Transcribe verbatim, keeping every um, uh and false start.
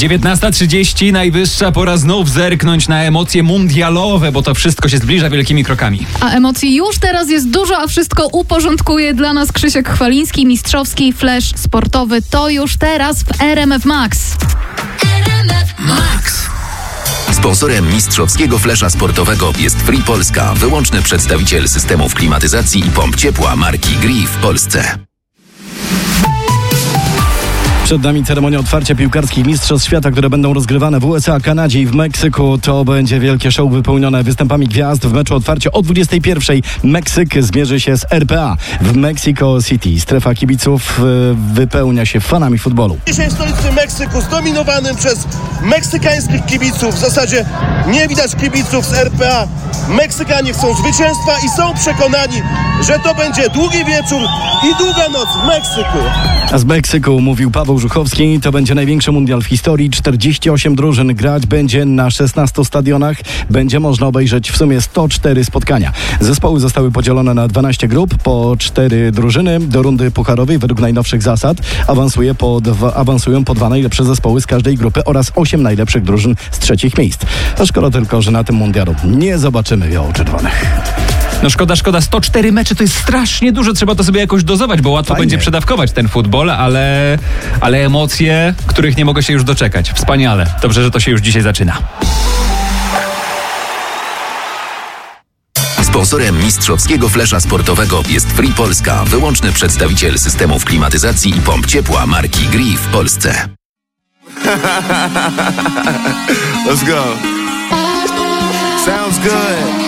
dziewiętnasta trzydzieści, najwyższa pora znów zerknąć na emocje mundialowe, bo to wszystko się zbliża wielkimi krokami. A emocji już teraz jest dużo, a wszystko uporządkuje dla nas Krzysiek Chwaliński, mistrzowski flash sportowy. To już teraz w R M F Max. R M F Max. Sponsorem mistrzowskiego flesza sportowego jest Free Polska, wyłączny przedstawiciel systemów klimatyzacji i pomp ciepła marki Gree w Polsce. Przed nami ceremonia otwarcia piłkarskich mistrzostw świata, które będą rozgrywane w U S A, Kanadzie i w Meksyku. To będzie wielkie show wypełnione występami gwiazd. W meczu otwarcia o dwudziestej pierwszej Meksyk zmierzy się z R P A w Mexico City. Strefa kibiców wypełnia się fanami futbolu. Dzisiaj w stolicy Meksyku zdominowanym przez meksykańskich kibiców. W zasadzie nie widać kibiców z R P A. Meksykanie chcą zwycięstwa i są przekonani, że to będzie długi wieczór i długa noc w Meksyku. A z Meksyku mówił Paweł Żuchowski. To będzie największy mundial w historii. czterdzieści osiem drużyn grać będzie na szesnastu stadionach. Będzie można obejrzeć w sumie sto cztery spotkania. Zespoły zostały podzielone na dwanaście grup, po cztery drużyny. Do rundy pucharowej według najnowszych zasad awansuje po dwa, awansują po dwa najlepsze zespoły z każdej grupy oraz osiem najlepszych drużyn z trzecich miejsc. To szkoda tylko, że na tym mundialu nie zobaczymy biało-czerwonych. No szkoda, szkoda. sto cztery mecze to jest strasznie dużo. Trzeba to sobie jakoś dozować, bo łatwo Fajnie. będzie przedawkować ten futbol, ale, ale emocje, których nie mogę się już doczekać. Wspaniale. Dobrze, że to się już dzisiaj zaczyna. Sponsorem mistrzowskiego flesza sportowego jest Free Polska, wyłączny przedstawiciel systemów klimatyzacji i pomp ciepła marki Gree w Polsce. Let's go. Sounds good.